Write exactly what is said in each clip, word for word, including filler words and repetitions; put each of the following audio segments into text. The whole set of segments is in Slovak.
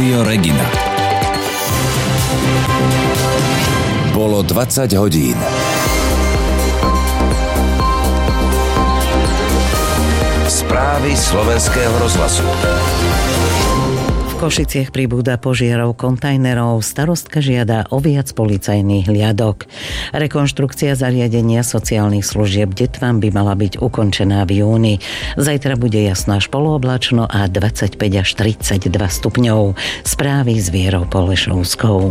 Rádio Regina. Bolo dvadsať hodín. Správy slovenského rozhlasu. V Košiciach pribúda požiarov kontajnerov. Starostka žiada o viac policajných hliadok. Rekonštrukcia zariadenia sociálnych služieb Detvan by mala byť ukončená v júni. Zajtra bude jasno až polooblačno a dvadsaťpäť až tridsaťdva stupňov. Správy s Vierou Polešovskou.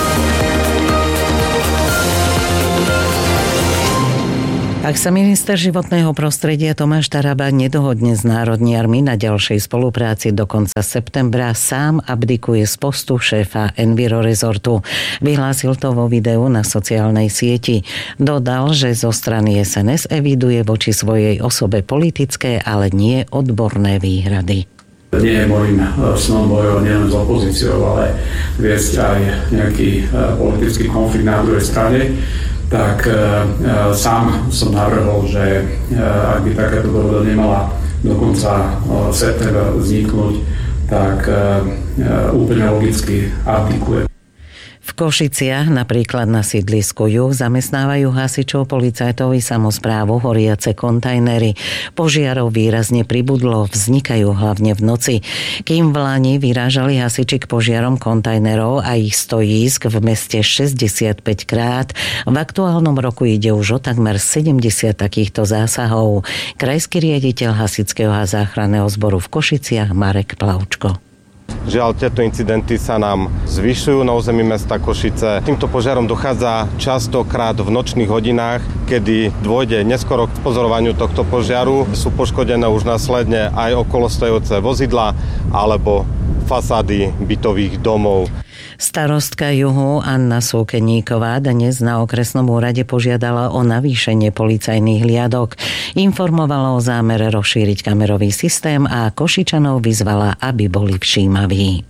Ak sa minister životného prostredia Tomáš Taraba nedohodne s národniarmi na ďalšej spolupráci do konca septembra, sám abdikuje z postu šéfa Enviro Resortu. Vyhlásil to vo videu na sociálnej sieti. Dodal, že zo strany es en es eviduje voči svojej osobe politické, ale nie odborné výhrady. Nie je môjim snom bojovať nielen s opozíciou, ale viesť aj nejaký politický konflikt na druhej strane. Tak e, e, sám som navrhol, že e, ak by takáto dohoda nemala do konca e, septembra vzniknúť, tak e, e, úplne logicky abdikuje. V Košiciach, napríklad na sídlisku Juh, zamestnávajú hasičov, policajtov i samosprávu horiace kontajnery. Požiarov výrazne pribudlo, vznikajú hlavne v noci. Kým v Lani vyrážali hasiči k požiarom kontajnerov a ich stojísk v meste šesťdesiatpäť krát, v aktuálnom roku ide už o takmer sedemdesiat takýchto zásahov. Krajský riaditeľ hasičského a záchranného zboru v Košiciach Marek Plavčko. Žiaľ, tieto incidenty sa nám zvyšujú na území mesta Košice. Týmto požiarom dochádza častokrát v nočných hodinách, kedy dôjde neskoro k pozorovaniu tohto požiaru. Sú poškodené už následne aj okolostojúce vozidlá alebo fasády bytových domov. Starostka Juhu Anna Súkeníková dnes na okresnom úrade požiadala o navýšenie policajných hliadok. Informovala o zámere rozšíriť kamerový systém a Košičanov vyzvala, aby boli všímaví.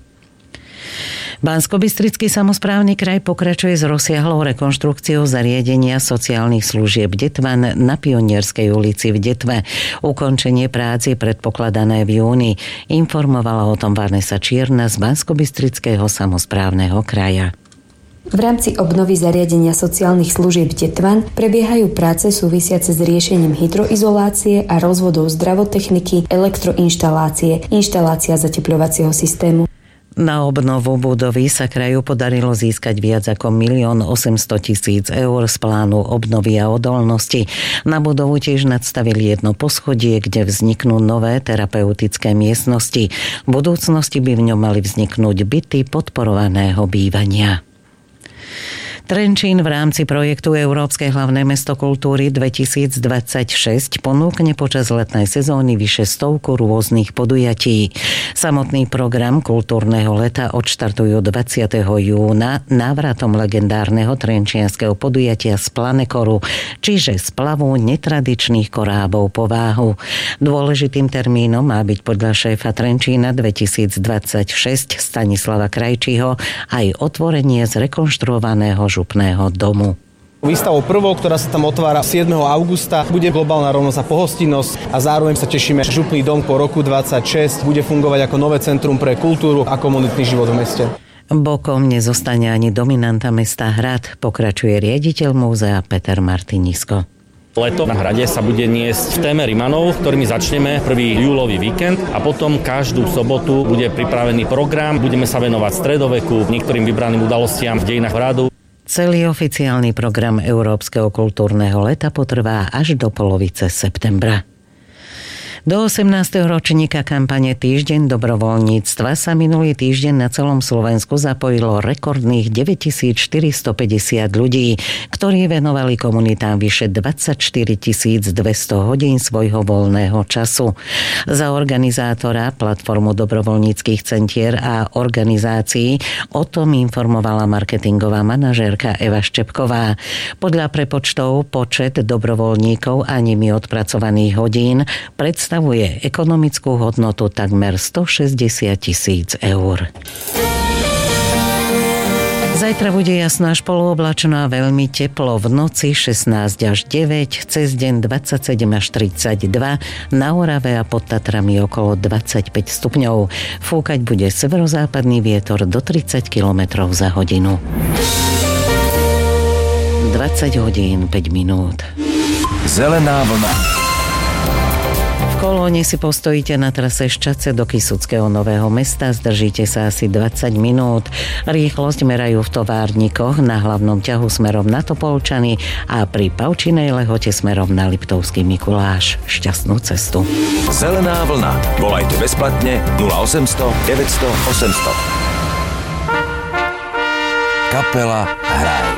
Banskobystrický samosprávny kraj pokračuje s rozsiahlou rekonštrukciou zariadenia sociálnych služieb Detvan na Pionierskej ulici v Detve. Ukončenie práci je predpokladané v júni. Informovala o tom Vanessa Čierna z Banskobystrického samosprávneho kraja. V rámci obnovy zariadenia sociálnych služieb Detvan prebiehajú práce súvisiace s riešením hydroizolácie a rozvodov zdravotechniky, elektroinštalácie, inštalácia zatepľovacieho systému. Na obnovu budovy sa kraju podarilo získať viac ako milión osemsto tisíc eur z plánu obnovy a odolnosti. Na budovu tiež nadstavili jedno poschodie, kde vzniknú nové terapeutické miestnosti. V budúcnosti by v ňom mali vzniknúť byty podporovaného bývania. Trenčín v rámci projektu Európske hlavné mesto kultúry dvetisícdvadsaťšesť ponúkne počas letnej sezóny vyše stovku rôznych podujatí. Samotný program kultúrneho leta odštartujú dvadsiateho júna návratom legendárneho trenčianskeho podujatia z Planekoru, čiže splavu netradičných korábov po váhu. Dôležitým termínom má byť podľa šéfa Trenčína dvetisícdvadsaťšesť Stanislava Krajčího aj otvorenie zrekonštruovaného župného domu. Výstavou prvou, ktorá sa tam otvára siedmeho augusta, bude globálna rovnosť a pohostinnosť a zároveň sa tešíme, že župný dom po roku dvadsaťšesť bude fungovať ako nové centrum pre kultúru a komunitný život v meste. Bokom nezostane ani dominanta mesta Hrad, pokračuje riaditeľ múzea Peter Martinisko. Leto na Hrade sa bude niesť v téme Rimanov, ktorými začneme prvý júlový víkend a potom každú sobotu bude pripravený program. Budeme sa venovať stredoveku, niektorým vybraným udalostiam v dejinách Hradu. Celý oficiálny program Európskeho kultúrneho leta potrvá až do polovice septembra. Do osemnásteho ročníka kampane Týždeň dobrovoľníctva sa minulý týždeň na celom Slovensku zapojilo rekordných deväťtisícštyristopäťdesiat ľudí, ktorí venovali komunitám vyše dvadsaťštyritisícdvesto hodín svojho voľného času. Za organizátora platformu dobrovoľníckych centier a organizácií o tom informovala marketingová manažérka Eva Štepková. Podľa prepočtov počet dobrovoľníkov a nimi odpracovaných hodín predstavuje predstavuje ekonomickú hodnotu takmer stošesťdesiat tisíc eur. Zajtra bude jasná až polooblačno a veľmi teplo. V noci šestnásť až deväť, cez deň dvadsaťsedem až tridsaťdva, na Orave a pod Tatrami okolo dvadsaťpäť stupňov. Fúkať bude severozápadný vietor do tridsať kilometrov za hodinu. dvadsať hodín päť minút. Zelená vlna. V Kolóne si postojíte na trase Ščace do Kysuckého Nového Mesta, zdržíte sa asi dvadsať minút. Rýchlosť merajú v továrnikoch na hlavnom ťahu smerom na Topolčany a pri Pavčinej Lehote smerom na Liptovský Mikuláš. Šťastnú cestu. Zelená vlna. Volajte bezplatne nula osemsto deväťsto osemsto. Kapela Hraj.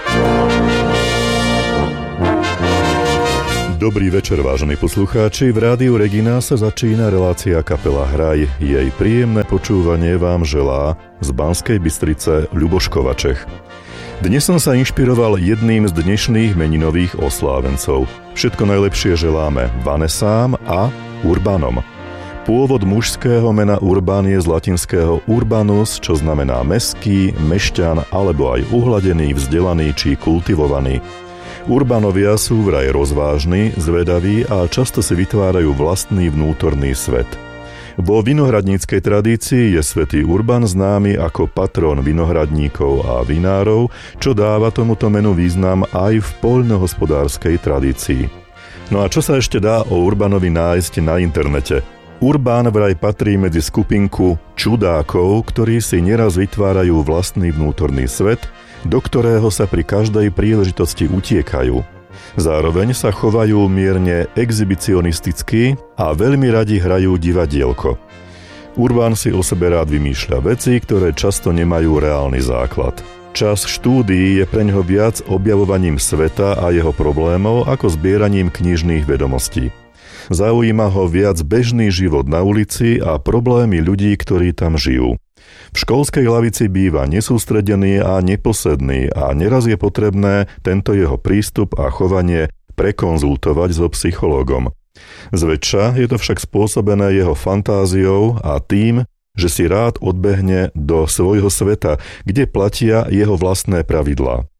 Dobrý večer, vážení poslucháči. V rádiu Regina sa začína relácia Kapela Hraj. Jej príjemné počúvanie vám želá z Banskej Bystrice Ľuboš Kovačech. Dnes som sa inšpiroval jedným z dnešných meninových oslávencov. Všetko najlepšie želáme Vanessám a Urbanom. Pôvod mužského mena Urban je z latinského urbanus, čo znamená mestský, mešťan alebo aj uhladený, vzdelaný či kultivovaný. Urbanovia sú vraj rozvážni, zvedaví a často si vytvárajú vlastný vnútorný svet. Vo vinohradníckej tradícii je svätý Urban známy ako patrón vinohradníkov a vinárov, čo dáva tomuto menu význam aj v poľnohospodárskej tradícii. No a čo sa ešte dá o Urbanovi nájsť na internete? Urban vraj patrí medzi skupinku čudákov, ktorí si neraz vytvárajú vlastný vnútorný svet, do ktorého sa pri každej príležitosti utiekajú. Zároveň sa chovajú mierne exhibicionisticky a veľmi radi hrajú divadielko. Urban si o sebe rád vymýšľa veci, ktoré často nemajú reálny základ. Čas štúdií je preňho viac objavovaním sveta a jeho problémov ako zbieraním knižných vedomostí. Zaujíma ho viac bežný život na ulici a problémy ľudí, ktorí tam žijú. V školskej lavici býva nesústredený a neposedný a neraz je potrebné tento jeho prístup a chovanie prekonzultovať so psychológom. Zväčša je to však spôsobené jeho fantáziou a tým, že si rád odbehne do svojho sveta, kde platia jeho vlastné pravidlá.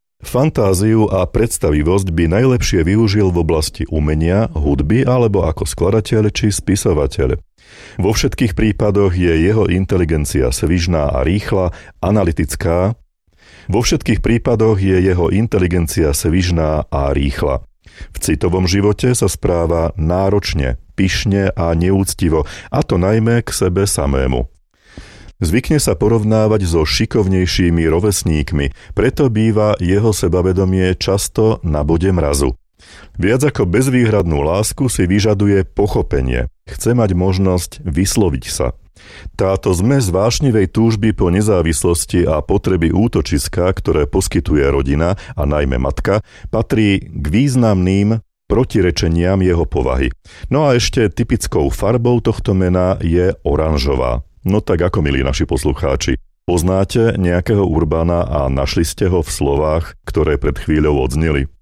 Fantáziu a predstavivosť by najlepšie využil v oblasti umenia, hudby alebo ako skladateľ či spisovateľ. Vo všetkých prípadoch je jeho inteligencia svižná a rýchla, analytická. Vo všetkých prípadoch je jeho inteligencia svižná a rýchla. V citovom živote sa správa náročne, pyšne a neúctivo, a to najmä k sebe samému. Zvykne sa porovnávať so šikovnejšími rovesníkmi, preto býva jeho sebavedomie často na bode mrazu. Viac ako bezvýhradnú lásku si vyžaduje pochopenie. Chce mať možnosť vysloviť sa. Táto zmes vášnivej túžby po nezávislosti a potreby útočiska, ktoré poskytuje rodina a najmä matka, patrí k významným protirečeniam jeho povahy. No a ešte typickou farbou tohto mena je oranžová. No tak ako, milí naši poslucháči, poznáte nejakého Urbana a našli ste ho v slovách, ktoré pred chvíľou odzneli?